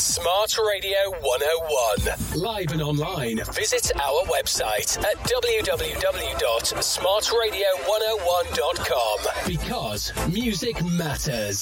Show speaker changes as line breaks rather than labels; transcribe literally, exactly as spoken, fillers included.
Smart Radio one oh one. Live and online. Visit our website at w w w dot smart radio one oh one dot com. Because music matters.